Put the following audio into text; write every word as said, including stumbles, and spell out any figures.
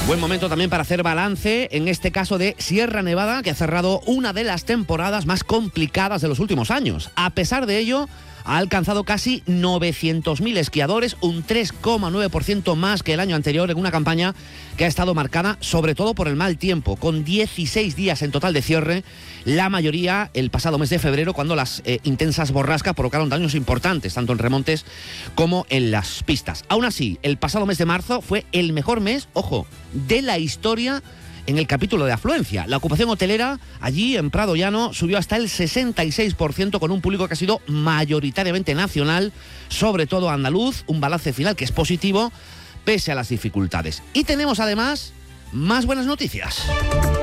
Buen momento también para hacer balance, en este caso de Sierra Nevada, que ha cerrado una de las temporadas más complicadas de los últimos años. A pesar de ello, ha alcanzado casi novecientos mil esquiadores, un tres coma nueve por ciento más que el año anterior, en una campaña que ha estado marcada sobre todo por el mal tiempo, con dieciséis días en total de cierre, la mayoría el pasado mes de febrero, cuando las eh, intensas borrascas provocaron daños importantes, tanto en remontes como en las pistas. Aún así, el pasado mes de marzo fue el mejor mes, ojo, de la historia en el capítulo de afluencia. La ocupación hotelera allí en Prado Llano subió hasta el sesenta y seis por ciento, con un público que ha sido mayoritariamente nacional, sobre todo andaluz, un balance final que es positivo pese a las dificultades. Y tenemos además más buenas noticias.